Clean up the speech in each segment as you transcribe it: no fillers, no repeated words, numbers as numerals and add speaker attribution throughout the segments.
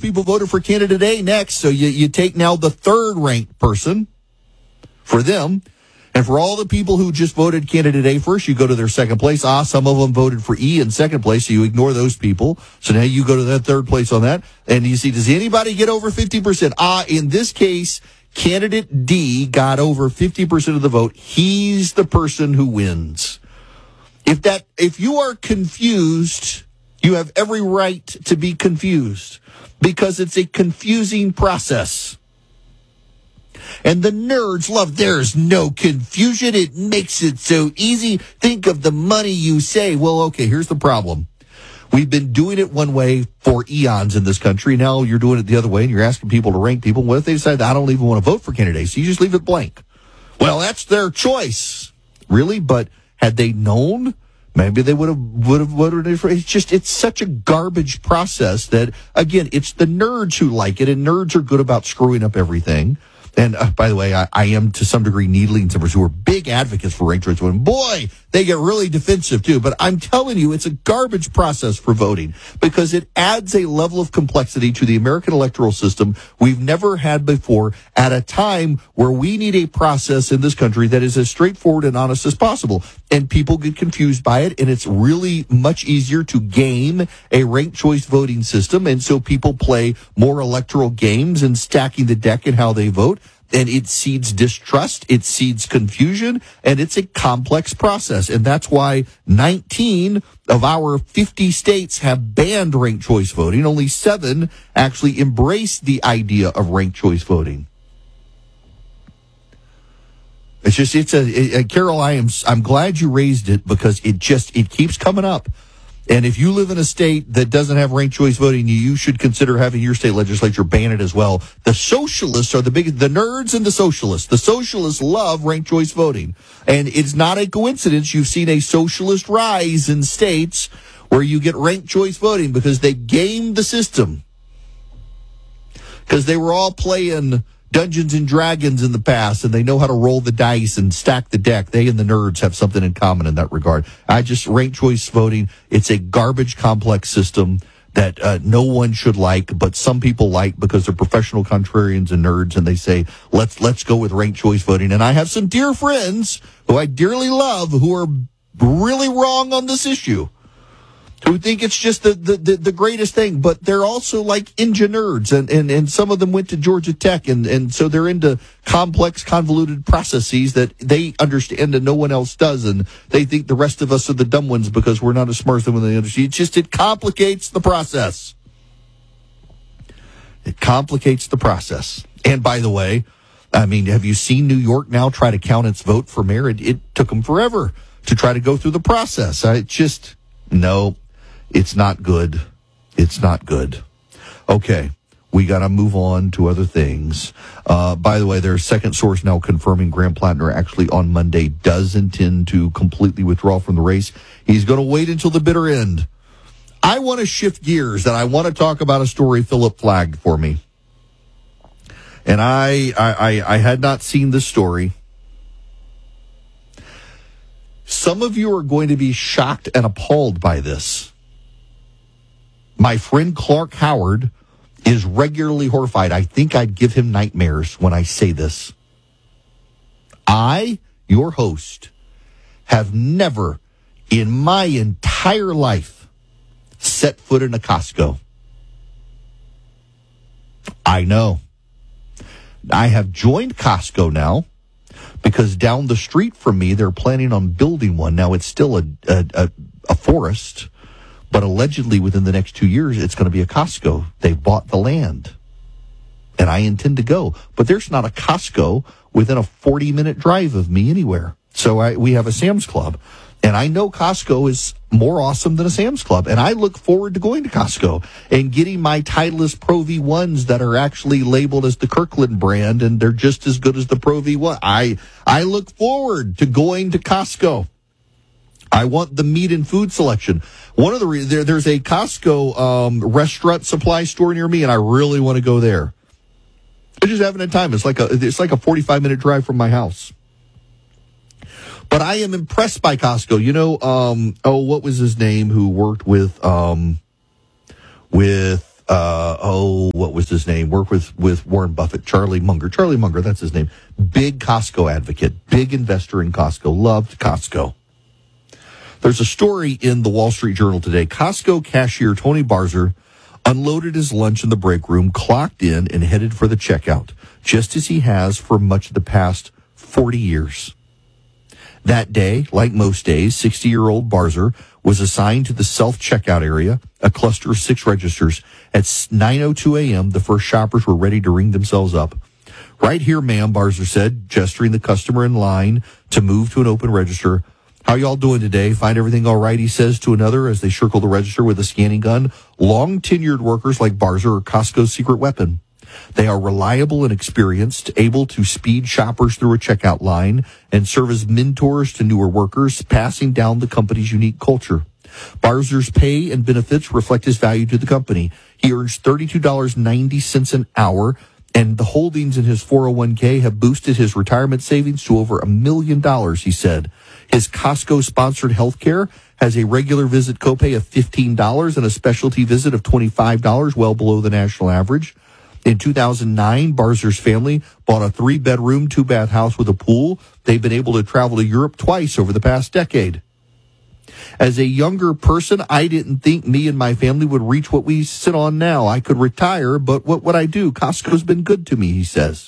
Speaker 1: people voted for candidate A next. So you take now the third ranked person for them. And for all the people who just voted candidate A first, you go to their second place. Some of them voted for E in second place, so you ignore those people. So now you go to that third place on that. And you see, does anybody get over 50%? In this case, candidate D got over 50% of the vote. He's the person who wins. If you are confused, you have every right to be confused because it's a confusing process. And the nerds love, there's no confusion. It makes it so easy. Think of the money you save. Well, okay, here's the problem. We've been doing it one way for eons in this country. Now you're doing it the other way, and you're asking people to rank people. What if they decide, I don't even want to vote for candidates? So you just leave it blank. Well, that's their choice. Really? But had they known, maybe they would have voted. It's such a garbage process that, again, it's the nerds who like it, and nerds are good about screwing up everything. And by the way, I am to some degree needling some who are big advocates for ranked choice voting. Boy, they get really defensive too. But I'm telling you, it's a garbage process for voting because it adds a level of complexity to the American electoral system we've never had before at a time where we need a process in this country that is as straightforward and honest as possible. And people get confused by it, and it's really much easier to game a ranked choice voting system. And so people play more electoral games and stacking the deck in how they vote. And it seeds distrust, it seeds confusion, and it's a complex process. And that's why 19 of our 50 states have banned ranked choice voting. Only 7 actually embrace the idea of ranked choice voting. Carol, I'm glad you raised it because it keeps coming up. And if you live in a state that doesn't have ranked choice voting, you should consider having your state legislature ban it as well. The socialists are the nerds and the socialists. The socialists love ranked choice voting. And it's not a coincidence you've seen a socialist rise in states where you get ranked choice voting because they gamed the system. Because they were all playing Dungeons and Dragons in the past, and they know how to roll the dice and stack the deck. They and the nerds have something in common in that regard. Ranked choice voting, it's a garbage complex system that no one should like, but some people like because they're professional contrarians and nerds, and they say, let's go with ranked choice voting. And I have some dear friends who I dearly love who are really wrong on this issue, who think it's just the greatest thing, but they're also like nerds, and some of them went to Georgia Tech, and so they're into complex, convoluted processes that they understand and no one else does, and they think the rest of us are the dumb ones because we're not as smart as them when they understand. It complicates the process. It complicates the process. And by the way, I mean, have you seen New York now try to count its vote for mayor? It took them forever to try to go through the process. No. It's not good. It's not good. Okay, we got to move on to other things. By the way, there's a second source now confirming Graham Plattner actually on Monday does intend to completely withdraw from the race. He's going to wait until the bitter end. I want to shift gears, and I want to talk about a story Philip flagged for me. And I had not seen this story. Some of you are going to be shocked and appalled by this. My friend Clark Howard is regularly horrified. I think I'd give him nightmares when I say this. I, your host, have never in my entire life set foot in a Costco. I know. I have joined Costco now because down the street from me, they're planning on building one. Now, it's still a forest. But allegedly, within the next 2 years, it's going to be a Costco. They've bought the land. And I intend to go. But there's not a Costco within a 40-minute drive of me anywhere. So we have a Sam's Club. And I know Costco is more awesome than a Sam's Club. And I look forward to going to Costco and getting my Titleist Pro V1s that are actually labeled as the Kirkland brand, and they're just as good as the Pro V1. I look forward to going to Costco. I want the meat and food selection. One of the reasons there's a Costco restaurant supply store near me, and I really want to go there. I just haven't had time. It's like a 45-minute drive from my house. But I am impressed by Costco. You know, what was his name who worked with was his name, worked with Warren Buffett, Charlie Munger, that's his name. Big Costco advocate, big investor in Costco, loved Costco. There's a story in the Wall Street Journal today. Costco cashier Tony Barzer unloaded his lunch in the break room, clocked in, and headed for the checkout, just as he has for much of the past 40 years. That day, like most days, 60-year-old Barzer was assigned to the self-checkout area, a cluster of 6 registers. At 9:02 a.m., the first shoppers were ready to ring themselves up. "Right here, ma'am," Barzer said, gesturing the customer in line to move to an open register. "How y'all doing today? Find everything all right?" he says to another as they circle the register with a scanning gun. Long-tenured workers like Barzer are Costco's secret weapon. They are reliable and experienced, able to speed shoppers through a checkout line and serve as mentors to newer workers, passing down the company's unique culture. Barzer's pay and benefits reflect his value to the company. He earns $32.90 an hour, and the holdings in his 401k have boosted his retirement savings to over $1 million, he said. His Costco-sponsored health care has a regular visit copay of $15 and a specialty visit of $25, well below the national average. In 2009, Barzer's family bought a 3-bedroom, 2-bath house with a pool. They've been able to travel to Europe twice over the past decade. "As a younger person, I didn't think me and my family would reach what we sit on now. I could retire, but what would I do? Costco's been good to me," he says.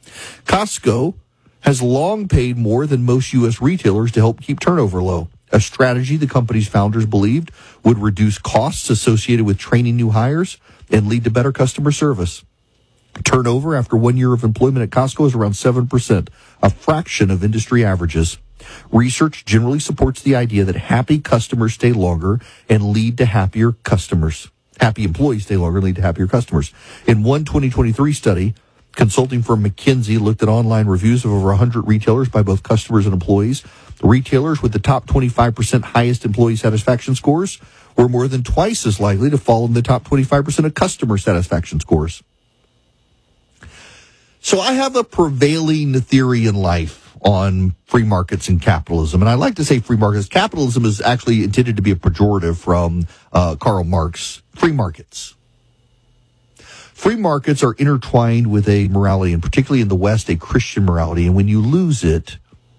Speaker 1: Costco has long paid more than most U.S. retailers to help keep turnover low, a strategy the company's founders believed would reduce costs associated with training new hires and lead to better customer service. Turnover after 1 year of employment at Costco is around 7%, a fraction of industry averages. Research generally supports the idea that happy customers stay longer and lead to happier customers. Happy employees stay longer and lead to happier customers. In one 2023 study, consulting firm McKinsey looked at online reviews of over 100 retailers by both customers and employees. Retailers with the top 25% highest employee satisfaction scores were more than twice as likely to fall in the top 25% of customer satisfaction scores. So I have a prevailing theory in life on free markets and capitalism. And I like to say free markets. Capitalism is actually intended to be a pejorative from Karl Marx. Free markets. Free markets are intertwined with a morality, and particularly in the West, a Christian morality. And when you lose it,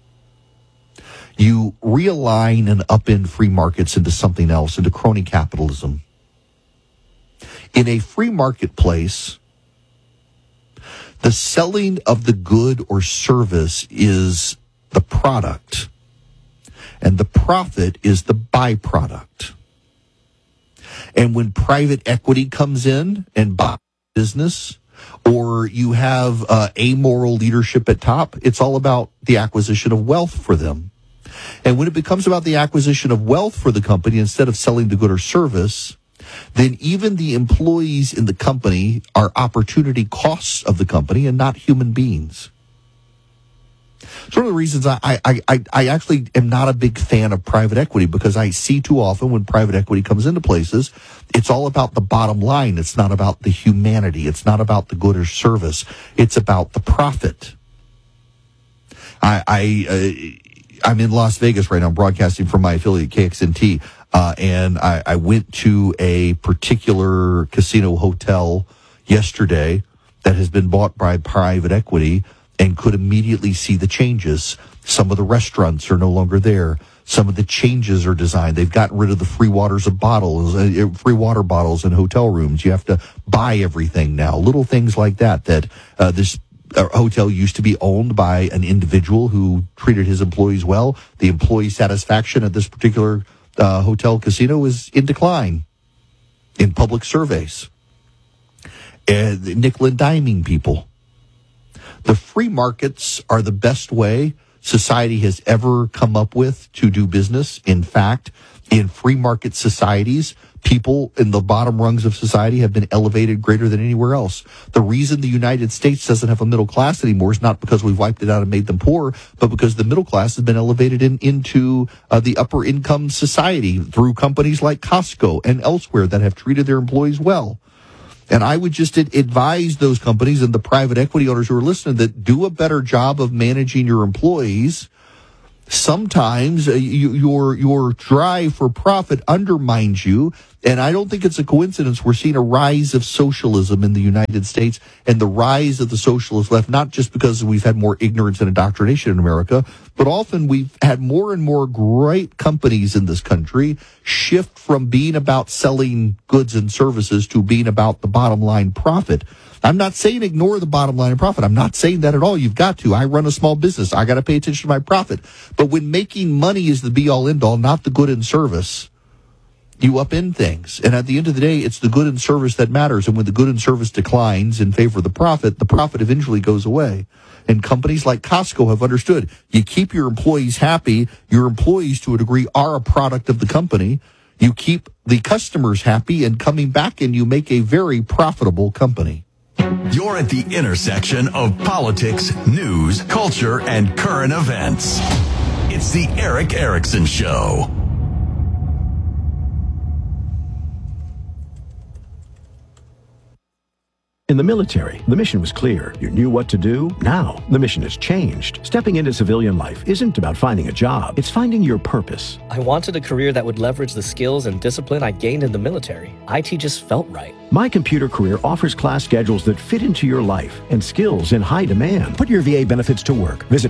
Speaker 1: you realign and upend free markets into something else, into crony capitalism. In a free marketplace, the selling of the good or service is the product, and the profit is the byproduct. And when private equity comes in and buys business, or you have amoral leadership at top, it's all about the acquisition of wealth for them. And when it becomes about the acquisition of wealth for the company instead of selling the good or service, then even the employees in the company are opportunity costs of the company and not human beings. It's one of the reasons I actually am not a big fan of private equity, because I see too often when private equity comes into places, it's all about the bottom line. It's not about the humanity. It's not about the good or service. It's about the profit. I'm in Las Vegas right now, broadcasting from my affiliate KXNT. And I went to a particular casino hotel yesterday that has been bought by private equity and could immediately see the changes. Some of the restaurants are no longer there. Some of the changes are designed. They've gotten rid of the free water bottles in hotel rooms. You have to buy everything now. Little things like that this hotel used to be owned by an individual who treated his employees well. The employee satisfaction at this particular hotel casino is in decline in public surveys. And nickel and diming people. The free markets are the best way society has ever come up with to do business. In fact, in free market societies, people in the bottom rungs of society have been elevated greater than anywhere else. The reason the United States doesn't have a middle class anymore is not because we've wiped it out and made them poor, but because the middle class has been elevated into the upper income society through companies like Costco and elsewhere that have treated their employees well. And I would just advise those companies and the private equity owners who are listening that do a better job of managing your employees sometimes your drive for profit undermines you. And I don't think it's a coincidence we're seeing a rise of socialism in the United States and the rise of the socialist left, not just because we've had more ignorance and indoctrination in America, but often we've had more and more great companies in this country shift from being about selling goods and services to being about the bottom line profit. I'm not saying ignore the bottom line and profit. I'm not saying that at all. You've got to. I run a small business. I got to pay attention to my profit. But when making money is the be-all, end-all, not the good and service, you upend things. And at the end of the day, it's the good and service that matters. And when the good and service declines in favor of the profit eventually goes away. And companies like Costco have understood you keep your employees happy. Your employees, to a degree, are a product of the company. You keep the customers happy and coming back, and you make a very profitable company.
Speaker 2: You're at the intersection of politics, news, culture, and current events. It's the Erick Erickson Show.
Speaker 3: In the military, the mission was clear. You knew what to do. Now, the mission has changed. Stepping into civilian life isn't about finding a job. It's finding your purpose.
Speaker 4: I wanted a career that would leverage the skills and discipline I gained in the military. IT just felt right.
Speaker 3: My Computer Career offers class schedules that fit into your life and skills in high demand. Put your VA benefits to work. Visit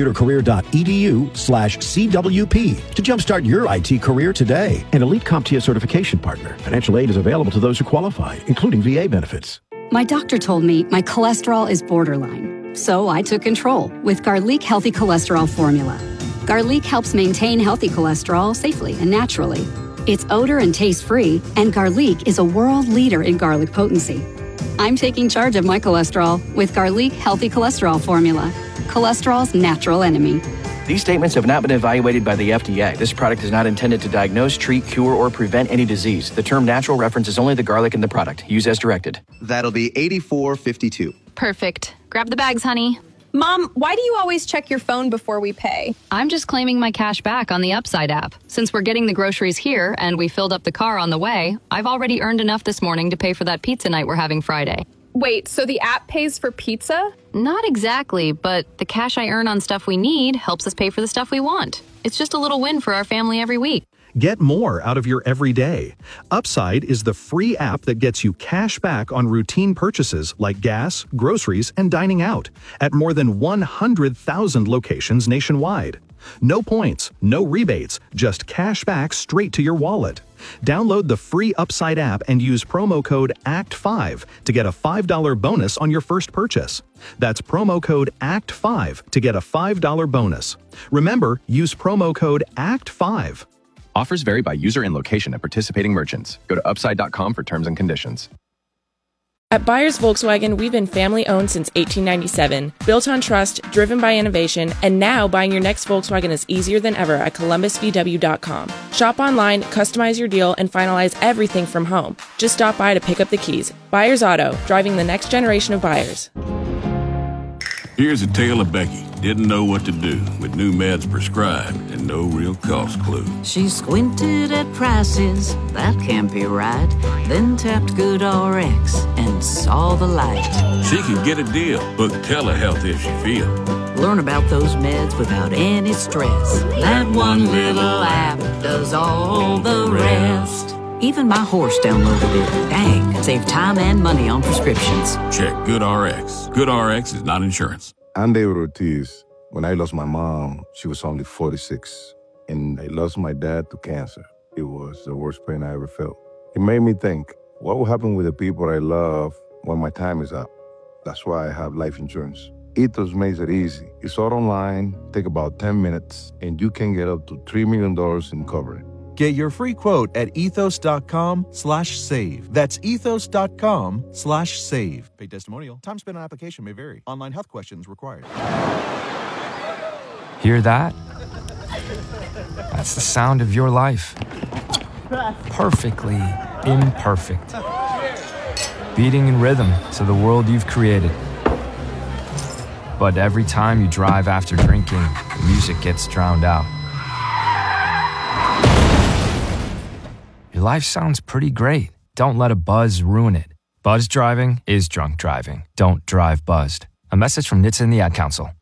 Speaker 3: mycomputercareer.edu/CWP to jumpstart your IT career today. An elite CompTIA certification partner. Financial aid is available to those who qualify, including VA benefits.
Speaker 5: My doctor told me my cholesterol is borderline, so I took control with Garlic Healthy Cholesterol Formula. Garlic helps maintain healthy cholesterol safely and naturally. It's odor and taste-free, and Garlic is a world leader in garlic potency. I'm taking charge of my cholesterol with Garlic Healthy Cholesterol Formula, cholesterol's natural enemy.
Speaker 6: These statements have not been evaluated by the FDA. This product is not intended to diagnose, treat, cure, or prevent any disease. The term natural references only the garlic in the product. Use as directed.
Speaker 7: That'll be $84.52.
Speaker 8: Perfect. Grab the bags, honey.
Speaker 9: Mom, why do you always check your phone before we pay?
Speaker 8: I'm just claiming my cash back on the Upside app. Since we're getting the groceries here and we filled up the car on the way, I've already earned enough this morning to pay for that pizza night we're having Friday.
Speaker 9: Wait, so the app pays for pizza?
Speaker 8: Not exactly, but the cash I earn on stuff we need helps us pay for the stuff we want. It's just a little win for our family every week.
Speaker 10: Get more out of your everyday. Upside is the free app that gets you cash back on routine purchases like gas, groceries, and dining out at more than 100,000 locations nationwide. No points, no rebates, just cash back straight to your wallet. Download the free Upside app and use promo code ACT5 to get a $5 bonus on your first purchase. That's promo code ACT5 to get a $5 bonus. Remember, use promo code ACT5.
Speaker 11: Offers vary by user and location at participating merchants. Go to upside.com for terms and conditions.
Speaker 12: At Byers Volkswagen, we've been family-owned since 1897, built on trust, driven by innovation, and now buying your next Volkswagen is easier than ever at columbusvw.com. Shop online, customize your deal, and finalize everything from home. Just stop by to pick up the keys. Byers Auto, driving the next generation of buyers.
Speaker 13: Here's a tale of Becky. Didn't know what to do with new meds prescribed and no real cost clue.
Speaker 14: She squinted at prices, that can't be right. Then tapped GoodRx and saw the light.
Speaker 13: She could get a deal. Book telehealth if she feel.
Speaker 14: Learn about those meds without any stress. That one little app does all the rest. Even my horse downloaded it. Dang, save time and money on prescriptions.
Speaker 13: Check GoodRx. GoodRx is not insurance.
Speaker 15: I'm David Ortiz. When I lost my mom, she was only 46. And I lost my dad to cancer. It was the worst pain I ever felt. It made me think, what will happen with the people I love when my time is up? That's why I have life insurance. Ethos makes it easy. It's all online, take about 10 minutes, and you can get up to $3 million in coverage.
Speaker 16: Get your free quote at ethos.com/save. That's ethos.com/save. Paid testimonial. Time spent on application may vary. Online health questions required.
Speaker 17: Hear that? That's the sound of your life. Perfectly imperfect. Beating in rhythm to the world you've created. But every time you drive after drinking, the music gets drowned out. Your life sounds pretty great. Don't let a buzz ruin it. Buzz driving is drunk driving. Don't drive buzzed. A message from NHTSA and the Ad Council.